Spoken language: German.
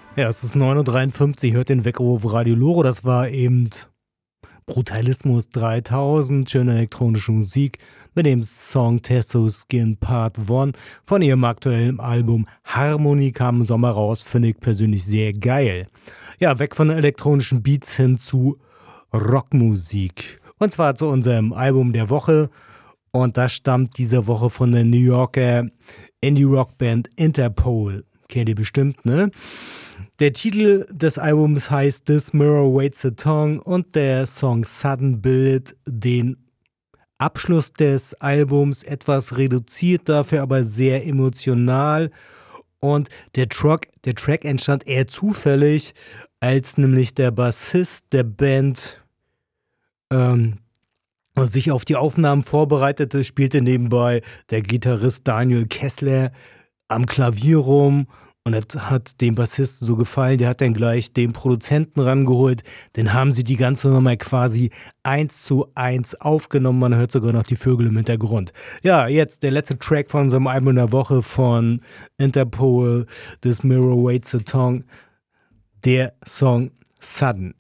Ja, es ist 9:53 Uhr, hört den Weckruf Radio Loro. Das war eben Brutalismus 3000, schöne elektronische Musik mit dem Song Testo Skin Part 1 von ihrem aktuellen Album Harmony, kam im Sommer raus, finde ich persönlich sehr geil. Ja, weg von elektronischen Beats hin zu Rockmusik. Und zwar zu unserem Album der Woche. Und das stammt diese Woche von der New Yorker Indie-Rock-Band Interpol. Kennt ihr bestimmt, ne? Der Titel des Albums heißt This Mirror Waits the Tongue und der Song Sudden bildet den Abschluss des Albums, etwas reduziert, dafür aber sehr emotional. Und der Track entstand eher zufällig, als nämlich der Bassist der Band sich auf die Aufnahmen vorbereitete, spielte nebenbei der Gitarrist Daniel Kessler am Klavier rum. Und das hat dem Bassisten so gefallen, der hat dann gleich den Produzenten rangeholt. Dann haben sie die ganze Nummer quasi 1:1 aufgenommen. Man hört sogar noch die Vögel im Hintergrund. Ja, jetzt der letzte Track von unserem Album der Woche von Interpol, This Mirror Waits the Tongue, der Song Sudden.